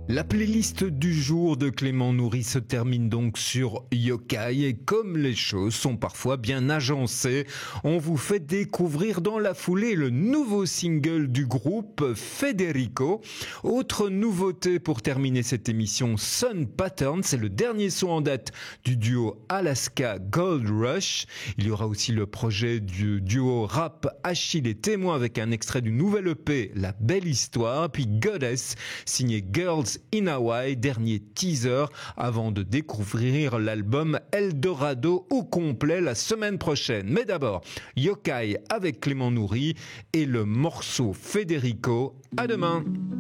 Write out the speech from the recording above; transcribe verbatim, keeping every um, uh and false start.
La playlist du jour de Clément Nourry se termine donc sur Yokai et comme les choses sont parfois bien agencées, on vous fait découvrir dans la foulée le nouveau single du groupe Federico. Autre nouveauté pour terminer cette émission, Sun Pattern, c'est le dernier son en date du duo Alaska Gold Rush. Il y aura aussi le projet du duo rap Achille et Témoin avec un extrait du nouvel E P La Belle Histoire, puis Goddess signé Girls in Hawaii, dernier teaser avant de découvrir l'album Eldorado au complet la semaine prochaine. Mais d'abord, Yokai avec Clément Nourry et le morceau Federico. À demain.